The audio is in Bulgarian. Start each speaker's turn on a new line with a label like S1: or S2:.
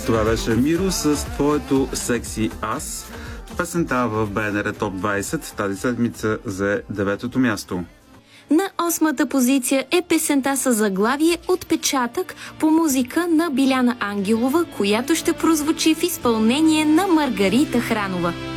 S1: Това беше Миро с твоето секси аз. Песента в БНР Топ 20 тази седмица за 9-то място.
S2: На 8-та позиция е песента със заглавие "Отпечатък" по музика на Биляна Ангелова, която ще прозвучи в изпълнение на Маргарита Хранова.